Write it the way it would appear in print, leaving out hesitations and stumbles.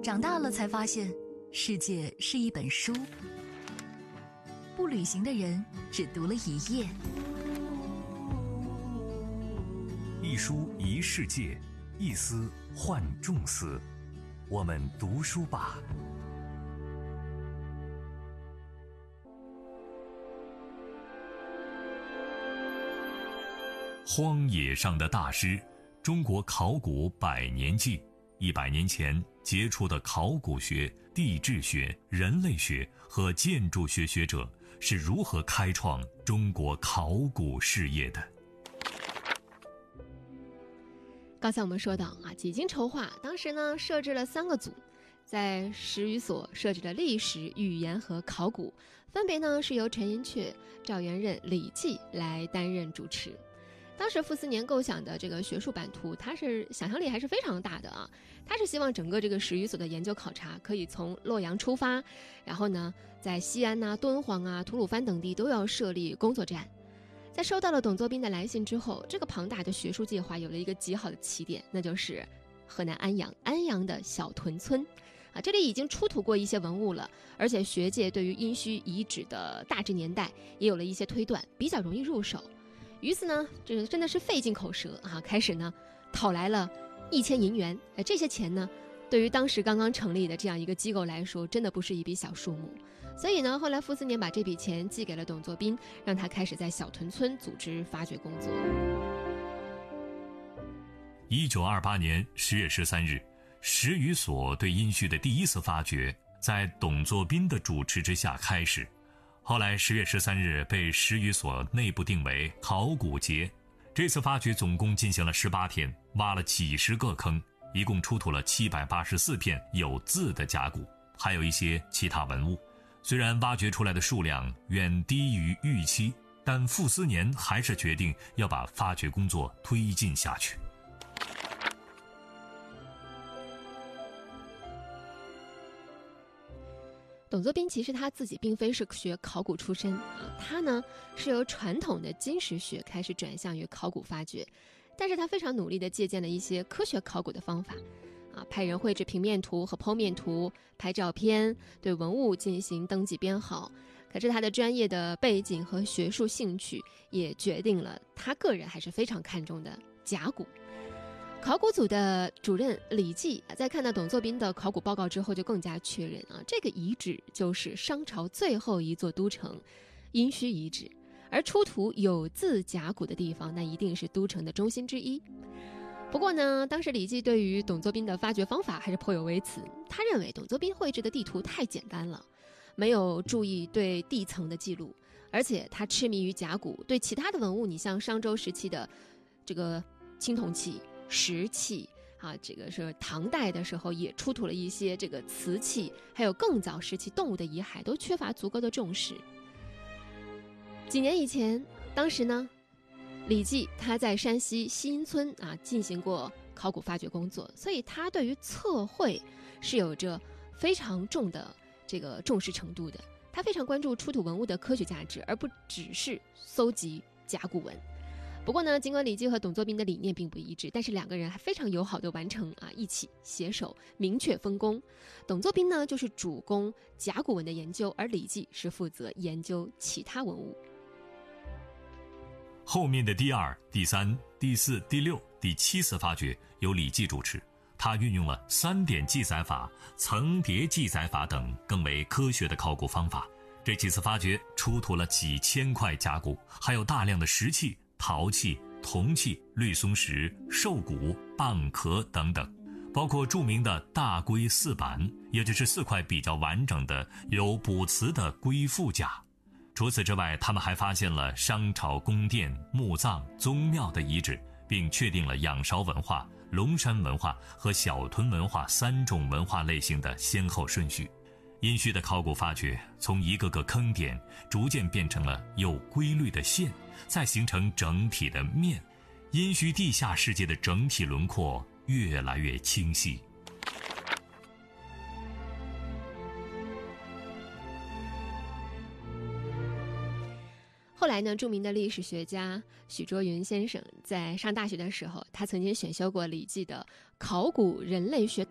长大了才发现，世界是一本书，不旅行的人只读了一页。 一书一世界，一思换众思。我们读书吧。荒野上的大师，中国考古100年记。100年前，杰出的考古学、地质学、人类学和建筑学学者是如何开创中国考古事业的？ 刚才我们说到几经筹划，当时呢设置了3个组，在10余所设置了历史、语言和考古，分别呢是由陈寅恪、赵元任、李济来担任主持。当时傅斯年构想的这个学术版图，他是想象力还是非常大的啊。他是希望整个这个10余所的研究考察可以从洛阳出发，然后呢，在西安啊、敦煌啊、吐鲁番等地都要设立工作站。在收到了董作宾的来信之后，这个庞大的学术计划有了一个极好的起点，那就是河南安阳的小屯村。这里已经出土过一些文物了，而且学界对于殷墟遗址的大致年代也有了一些推断，比较容易入手。于是呢，这真的是费尽口舌开始呢讨来了1000银元。这些钱呢，对于当时刚刚成立的这样一个机构来说，真的不是一笔小数目。所以呢，后来傅斯年把这笔钱寄给了董作宾，让他开始在小屯村组织发掘工作。 1928年10月13日，10余所对殷墟的第一次发掘，在董作宾的主持之下开始。后来10月13日被10余所内部定为考古节。这次发掘总共进行了18天，挖了几十个坑，一共出土了784片有字的甲骨，还有一些其他文物。虽然挖掘出来的数量远低于预期，但傅斯年还是决定要把发掘工作推进下去。 董作宾其实他自己并非是学考古出身他呢是由传统的金石学开始转向于考古发掘，但是他非常努力地借鉴了一些科学考古的方法派人绘制平面图和剖面图，拍照片，对文物进行登记编号。可是他的专业的背景和学术兴趣也决定了他个人还是非常看重的甲骨。考古组的主任李济在看到董作宾的考古报告之后，就更加确认这个遗址就是商朝最后一座都城殷墟遗址，而出土有字甲骨的地方，那一定是都城的中心之一。不过呢，当时李济对于董作宾的发掘方法还是颇有微词，他认为董作宾绘制的地图太简单了，没有注意对地层的记录，而且他痴迷于甲骨，对其他的文物，你像商周时期的这个青铜器、石器这个是唐代的时候也出土了一些这个瓷器，还有更早时期动物的遗骸，都缺乏足够的重视。几年以前，当时呢，李济他在山西西阴村进行过考古发掘工作，所以他对于测绘是有着非常重的这个重视程度的。他非常关注出土文物的科学价值，而不只是搜集甲骨文。不过呢，尽管李济和董作宾的理念并不一致，但是2个人还非常友好地完成一起携手明确分工。董作宾呢就是主攻甲骨文的研究，而李济是负责研究其他文物。 后面的第2、第3、第4、第6、第7次发掘由李济主持，他运用了3点记载法、层叠记载法等更为科学的考古方法。这几次发掘出土了几千块甲骨，还有大量的石器、陶器、铜器、绿松石、兽骨、蚌壳等等，包括著名的大龟4板，也就是4块比较完整的有补瓷的龟腹甲。除此之外，他们还发现了商朝宫殿、墓葬、宗庙的遗址，并确定了仰韶文化、龙山文化和小屯文化3种文化类型的先后顺序。殷墟的考古发掘从一个个坑点逐渐变成了有规律的线，再形成整体的面，殷墟地下世界的整体轮廓越来越清晰。 后来呢，著名的历史学家许倬云先生在上大学的时候，他曾经选修过李济的《考古人类学